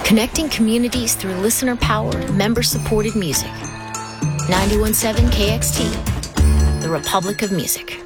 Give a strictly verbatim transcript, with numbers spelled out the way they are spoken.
Connecting communities through listener-powered, member-supported music. ninety-one point seven K X T, the Republic of Music.